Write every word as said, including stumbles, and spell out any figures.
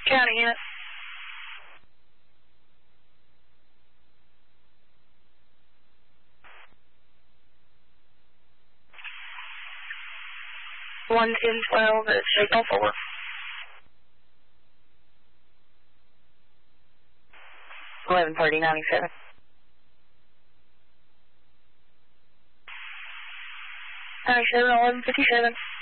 County unit. one ten twelve at signal four. eleven thirty ninety-seven. ninety-seven, eleven fifty-seven.